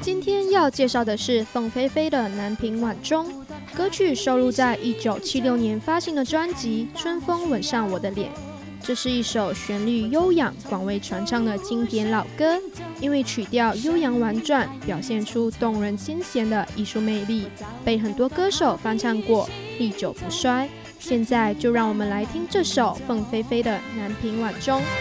今天要介绍的是凤飞飞的《南屏晚钟》，歌曲收录在1976年发行的专辑《春风吻上我的脸》。这是一首旋律悠扬、广为传唱的经典老歌，因为曲调悠扬婉转，表现出动人心弦的艺术魅力，被很多歌手翻唱过，历久不衰。现在就让我们来听这首凤飞飞的《南屏晚钟》。